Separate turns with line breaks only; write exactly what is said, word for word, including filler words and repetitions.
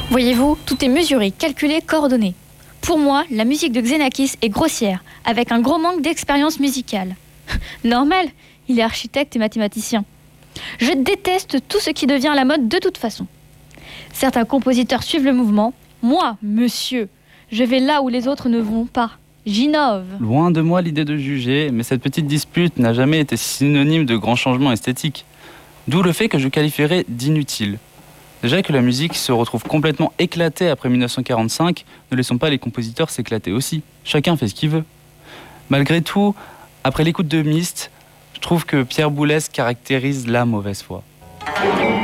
Voyez-vous, tout est mesuré, calculé, coordonné. Pour moi, la musique de Xenakis est grossière, avec un gros manque d'expérience musicale. Normal, il est architecte et mathématicien. Je déteste tout ce qui devient à la mode de toute façon. Certains compositeurs suivent le mouvement. Moi, monsieur, je vais là où les autres ne vont pas. J'innove.
Loin de moi l'idée de juger, mais cette petite dispute n'a jamais été synonyme de grands changements esthétiques. D'où le fait que je qualifierais d'inutile. Déjà que la musique se retrouve complètement éclatée après dix-neuf cent quarante-cinq, ne laissons pas les compositeurs s'éclater aussi. Chacun fait ce qu'il veut. Malgré tout, après l'écoute de Myst, je trouve que Pierre Boulez caractérise la mauvaise foi.